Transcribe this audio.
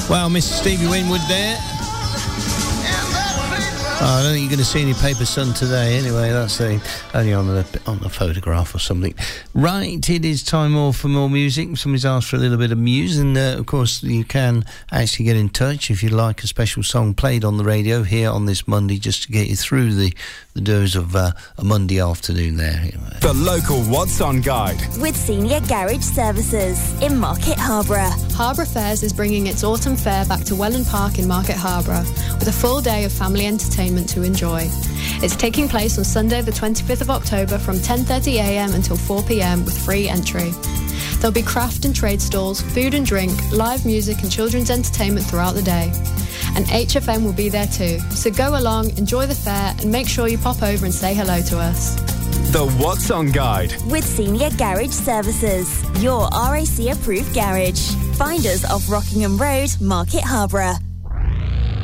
Well, Mr. Stevie Winwood there. I don't think you're going to see any Paper Sun today. Anyway, that's only on the photograph or something. Right, it is time for more music. Somebody's asked for a little bit of muse, and of course you can actually get in touch if you'd like a special song played on the radio here on this Monday, just to get you through the doors of a Monday afternoon there. The local What's On guide with Senior Garage Services in Market Harborough. Harborough Fairs is bringing its autumn fair back to Welland Park in Market Harborough with a full day of family entertainment to enjoy. It's taking place on Sunday the 25th of October from 10:30am until 4pm with free entry. There'll be craft and trade stalls, food and drink, live music and children's entertainment throughout the day. And HFM will be there too, so go along, enjoy the fair and make sure you pop over and say hello to us. The What's On guide with Senior Garage Services, your RAC approved garage. Find us off Rockingham Road, Market Harborough.